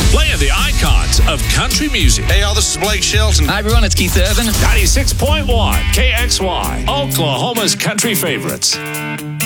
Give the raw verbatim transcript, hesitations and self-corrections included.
Playing the icons of country music. Hey, y'all, this is Blake Shelton. Hi, everyone. It's Keith Urban. ninety-six point one K X Y, Oklahoma's country favorites.